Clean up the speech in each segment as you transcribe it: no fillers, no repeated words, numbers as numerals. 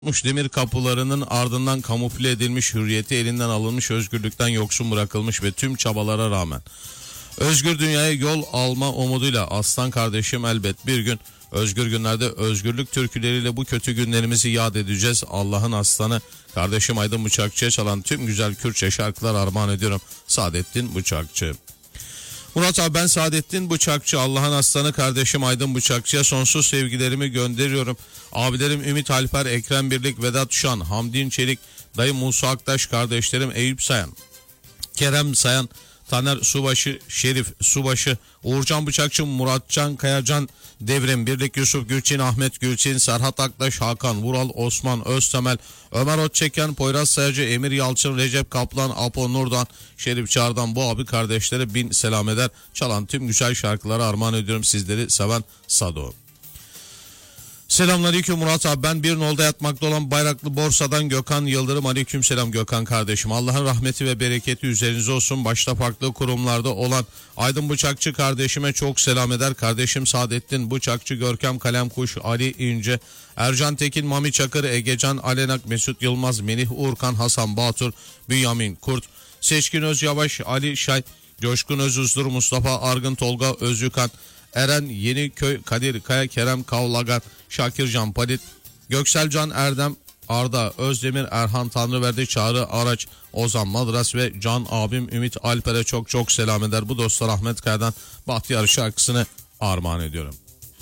demir kapılarının ardından kamufle edilmiş, hürriyeti elinden alınmış, özgürlükten yoksun bırakılmış ve tüm çabalara rağmen özgür dünyaya yol alma umuduyla aslan kardeşim elbet bir gün özgür günlerde özgürlük türküleriyle bu kötü günlerimizi yad edeceğiz. Allah'ın aslanı kardeşim Aydın Bıçakçı'ya çalan tüm güzel Kürtçe şarkılar armağan ediyorum. Saadettin Bıçakçı. Murat abi, ben Saadettin Bıçakçı, Allah'ın aslanı kardeşim Aydın Bıçakçı'ya sonsuz sevgilerimi gönderiyorum. Abilerim Ümit Alper, Ekrem Birlik, Vedat Şan, Hamdin Çelik, dayım Musa Aktaş, kardeşlerim Eyüp Sayan, Kerem Sayan, Taner Subaşı, Şerif Subaşı, Uğurcan Bıçakçı, Muratcan Kayacan, Devrim Birlik, Yusuf Gülçin, Ahmet Gülçin, Serhat Aktaş, Hakan Vural, Osman Öztemel, Ömer Otçeken, Poyraz Sayacı, Emir Yalçın, Recep Kaplan, Apo Nurdan, Şerif Çağrı'dan bu abi kardeşlere bin selam eder. Çalan tüm güzel şarkıları armağan ediyorum sizleri seven Sado. Selamünaleyküm Murat abi, ben bir nolda yatmakta olan Bayraklı Borsa'dan Gökhan Yıldırım. Aleyküm selam Gökhan kardeşim, Allah'ın rahmeti ve bereketi üzerinize olsun. Başta farklı kurumlarda olan Aydın Bıçakçı kardeşime çok selam eder. Kardeşim Saadettin Bıçakçı, Görkem Kalemkuş, Ali İnce, Ercan Tekin, Mami Çakır, Egecan Alenak, Mesut Yılmaz, Melih Uğurkan, Hasan Batur, Bünyamin Kurt, Seçkin Özyavaş, Ali Şay, Coşkun Özuzdur, Mustafa Argın, Tolga Özyukan, Eren Yeniköy, Kadir Kaya, Kerem Kavlagan, Şakircan Palit, Gökselcan Erdem, Arda Özdemir, Erhan Tanrıverdi, Çağrı Araç, Ozan Madras ve Can abim Ümit Alper'e çok çok selam eder. Bu dostlar Ahmet Kaya'dan Bahtiyar şarkısını armağan ediyorum.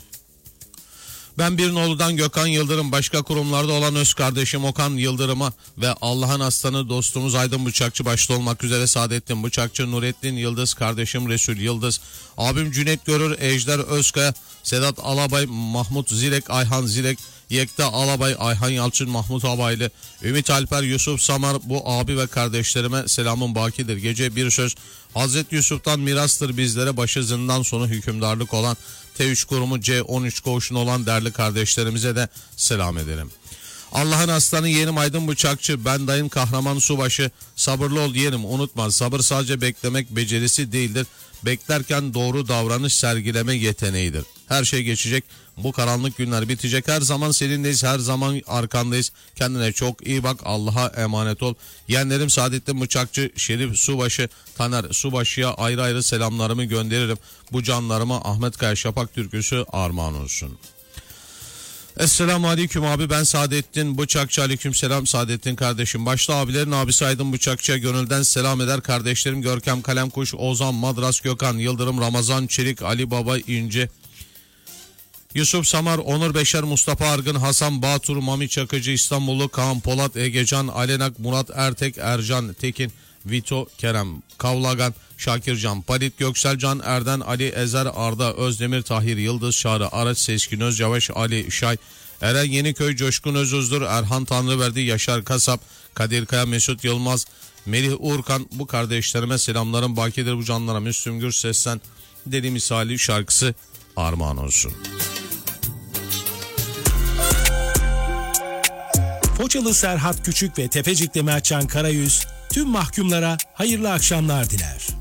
Ben Birnoğlu'dan Gökhan Yıldırım, başka kurumlarda olan öz kardeşim Okan Yıldırım'a ve Allah'ın aslanı dostumuz Aydın Bıçakçı başta olmak üzere Saadettin Bıçakçı, Nurettin Yıldız, kardeşim Resul Yıldız, abim Cüneyt Görür, Ejder Özkaya, Sedat Alabay, Mahmut Zilek, Ayhan Zilek, Yekta Alabay, Ayhan Yalçın, Mahmut Abaylı, Ümit Alper, Yusuf Samar, bu abi ve kardeşlerime selamın bakidir. Gece bir söz Hazreti Yusuf'tan mirastır bizlere, başı zindan sonu hükümdarlık olan T3 kurumu C13 koğuşun olan değerli kardeşlerimize de selam edelim. Allah'ın aslanı yeğenim Aydın Bıçakçı, ben dayın kahraman subaşı, sabırlı ol yeğenim, unutma sabır sadece beklemek becerisi değildir. Beklerken doğru davranış sergileme yeteneğidir. Her şey geçecek, bu karanlık günler bitecek, her zaman seninleyiz, her zaman arkandayız. Kendine çok iyi bak, Allah'a emanet ol. Yeğenlerim Saadettin Bıçakçı, Şerif Subaşı, Taner Subaşı'ya ayrı ayrı selamlarımı gönderirim. Bu canlarıma Ahmet Kaya Şapak türküsü armağan olsun. Esselamu Aleyküm abi, ben Saadettin Bıçakçı. Aleyküm selam Saadettin kardeşim. Başta abilerin abisi Aydın Bıçakçı'ya gönülden selam eder. Kardeşlerim Görkem Kalemkuş, Ozan Madras, Gökhan Yıldırım, Ramazan Çelik, Ali Baba İnce, Yusuf Samar, Onur Beşer, Mustafa Argın, Hasan Batur, Mami Çakıcı, İstanbullu Kaan Polat, Egecan Alenak, Murat Ertek, Ercan Tekin, Vito Kerem Kavlagan, Şakircan Palit, Gökselcan Erden, Ali Ezer, Arda Özdemir, Tahir Yıldız, Çağrı Araç, Seçkin Özyavaş, Ali Şay, Eren Yeniköy, Coşkun Özuzdur, Erhan Tanrıverdi, Yaşar Kasap, Kadir Kaya, Mesut Yılmaz, Melih Uğurkan, bu kardeşlerime selamlarım bakidir. Bu canlara Müslüm Gürses'ten Deli Misali şarkısı armağan olsun. Foçalı Serhat Küçük ve Tepecikli Mertcan Karayüz tüm mahkumlara hayırlı akşamlar diler.